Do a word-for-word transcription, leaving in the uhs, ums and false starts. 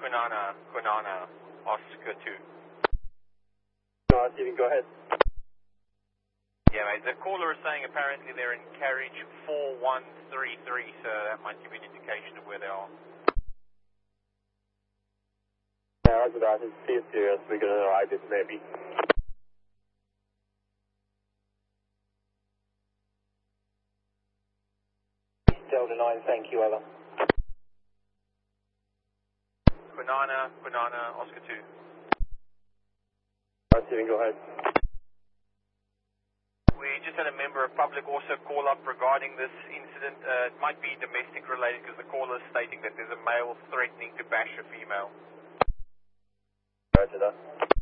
Quinana, Quinana, Oscar two. No, you can go ahead. Yeah, mate, the caller is saying apparently they're in carriage four one three three, so that might give you an indication of where they are. Yeah, roger that. It's see you serious. We're going to ride it maybe. Delta nine, thank you, over. Quinana, Quinana, Oscar two. Alright, you can go ahead. We just had a member of public also call up regarding this incident. Uh, it might be domestic related because the caller is stating that there's a male threatening to bash a female. Roger that.